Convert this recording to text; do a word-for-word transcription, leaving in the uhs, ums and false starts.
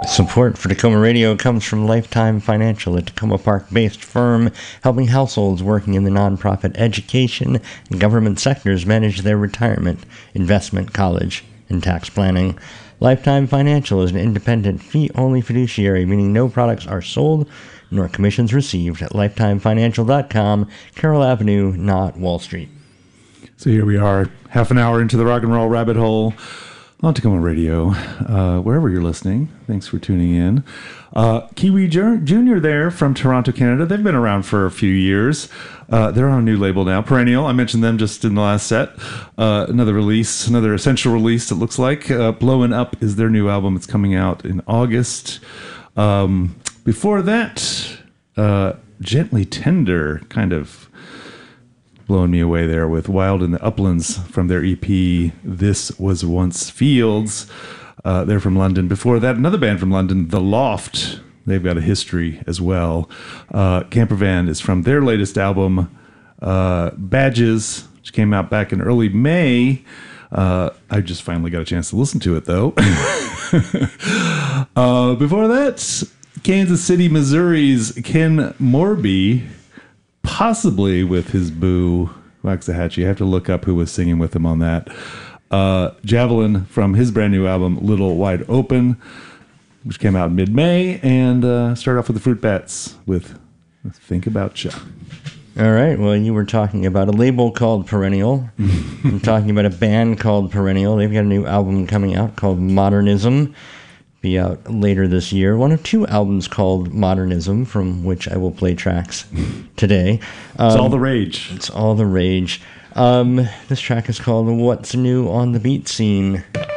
Support for Tacoma Radio comes from Lifetime Financial, a Tacoma Park-based firm helping households working in the nonprofit education and government sectors manage their retirement, investment, college, and tax planning. Lifetime Financial is an independent, fee-only fiduciary, meaning no products are sold nor commissions received at lifetime financial dot com, Carroll Avenue, not Wall Street. So here we are, half an hour into the rock and roll rabbit hole on Tacoma Radio, uh, wherever you're listening. Thanks for tuning in. Uh, Kiwi Junior there from Toronto, Canada. They've been around for a few years. Uh, they're on a new label now, Perennial. I mentioned them just in the last set. Uh, another release, another essential release, it looks like. Uh, Blowin' Up is their new album. It's coming out in August. Um, before that, uh, Gently Tender, kind of blowing me away there with Wild in the Uplands from their E P, This Was Once Fields. Uh, they're from London. Before that, another band from London, The Loft. They've got a history as well. Uh, Campervan is from their latest album, uh, Badges, which came out back in early May. Uh, I just finally got a chance to listen to it, though. uh, before that, Kansas City, Missouri's Ken Morby, possibly with his boo, Waxahachie. You have to look up who was singing with him on that. Uh, Javelin from his brand new album, Little Wide Open, which came out mid-May, and uh, start off with the Fruit Bats with Think About Ya. All right. Well, you were talking about a label called Perennial. I'm talking about a band called Perennial. They've got a new album coming out called Modernism. Be out later this year. One of two albums called Modernism, from which I will play tracks today. Um, it's all the rage. It's all the rage. Um, this track is called What's New on the Beat Scene.